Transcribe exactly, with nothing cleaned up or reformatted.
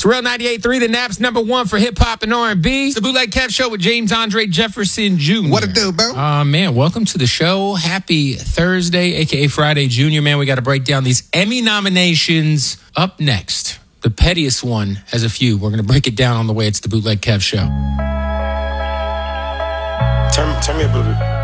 Real ninety-eight point three, the Naps number one for hip-hop and R and B. It's the Bootleg Kev Show with James Andre Jefferson Junior What it do, bro? Uh, man, welcome to the show. Happy Thursday, a k a. Friday, Junior. Man, we got to break down these Emmy nominations. Up next, the pettiest one has a few. We're going to break it down on the way. It's the Bootleg Kev Show. Turn, turn me up a little bit.